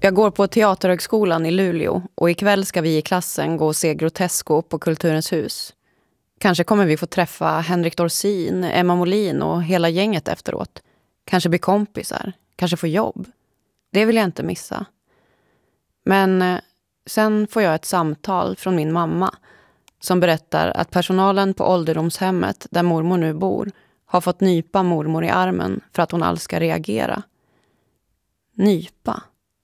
Jag går på Teaterhögskolan i Luleå och ikväll ska vi i klassen gå och se Grotesco på Kulturens hus. Kanske kommer vi få träffa Henrik Dorsin, Emma Molin och hela gänget efteråt. Kanske bli kompisar, kanske få jobb. Det vill jag inte missa. Men sen får jag ett samtal från min mamma som berättar att personalen på ålderdomshemmet där mormor nu bor har fått nypa mormor i armen för att hon alls ska reagera. Nypa.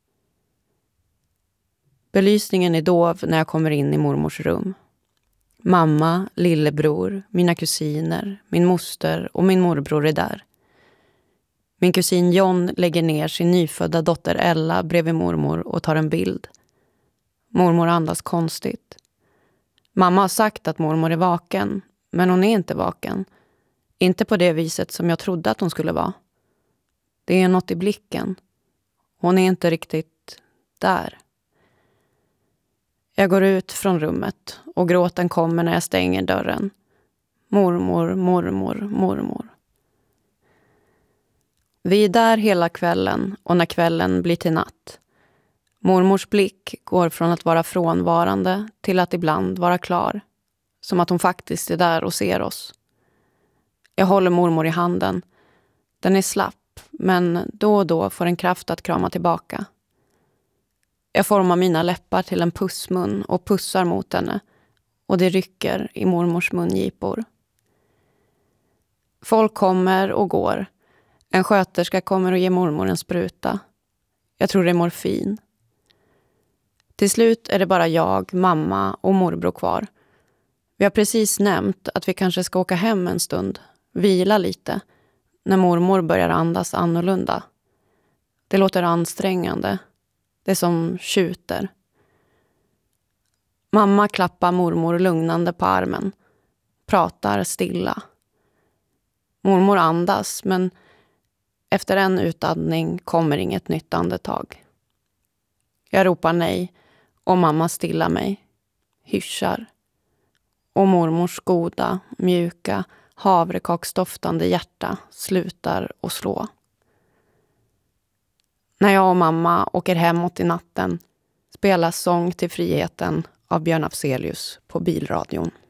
Belysningen är dov när jag kommer in i mormors rum. Mamma, lillebror, mina kusiner, min moster och min morbror är där. Min kusin John lägger ner sin nyfödda dotter Ella bredvid mormor och tar en bild. Mormor andas konstigt. Mamma har sagt att mormor är vaken, men hon är inte vaken. Inte på det viset som jag trodde att hon skulle vara. Det är något i blicken. Hon är inte riktigt där. Jag går ut från rummet och gråten kommer när jag stänger dörren. Mormor, mormor, mormor. Vi är där hela kvällen och när kvällen blir till natt. Mormors blick går från att vara frånvarande till att ibland vara klar. Som att hon faktiskt är där och ser oss. Jag håller mormor i handen. Den är slapp, men då och då får en kraft att krama tillbaka. Jag formar mina läppar till en pussmun och pussar mot henne. Och det rycker i mormors mungipor. Folk kommer och går. En sköterska kommer och ger mormor en spruta. Jag tror det är morfin. Till slut är det bara jag, mamma och morbror kvar. Vi har precis nämnt att vi kanske ska åka hem en stund. Vila lite. När mormor börjar andas annorlunda. Det låter ansträngande. Det som tjuter. Mamma klappar mormor lugnande på armen. Pratar stilla. Mormor andas, men efter en utandning kommer inget nytt andetag. Jag ropar nej och mamma stillar mig. Hyschar. Och mormors goda, mjuka, havrekaksdoftande hjärta slutar att slå. När jag och mamma åker hemåt i natten spelas Sång till friheten av Björn Afzelius på bilradion.